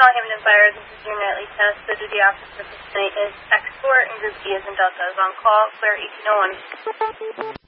Hampton Fire, this is your nightly test. The duty officer for tonight is X4 and Group D is in Delta is on call. Clear 1801.